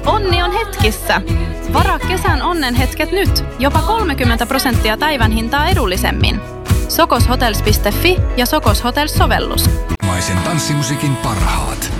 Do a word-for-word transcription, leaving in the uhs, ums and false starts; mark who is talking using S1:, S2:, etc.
S1: Onni on hetkissä! Varaa kesän onnenhetket nyt. Jopa kolmekymmentä prosenttia päivän hintaa edullisemmin. sokoshotels piste fi ja Sokos Hotels-sovellus.
S2: Maisen tanssimusiikin parhaat.